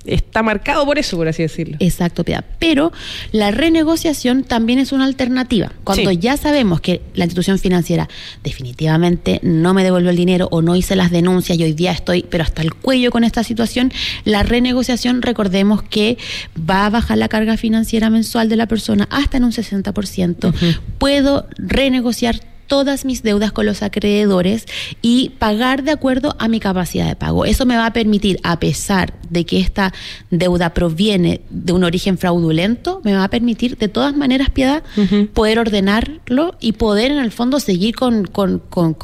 está marcado por eso, por así decirlo. Exacto, Piedad. Pero la renegociación también es una alternativa. Cuando ya sabemos que la institución financiera definitivamente no me devolvió el dinero o no hice las denuncias y hoy día estoy pero hasta el cuello con esta situación, la renegociación, recordemos que va a bajar la carga financiera mensual de la persona hasta en un 60%. Puedo renegociar todas mis deudas con los acreedores y pagar de acuerdo a mi capacidad de pago. Eso me va a permitir, a pesar de que esta deuda proviene de un origen fraudulento, me va a permitir de todas maneras, Piedad, poder ordenarlo y poder en el fondo seguir con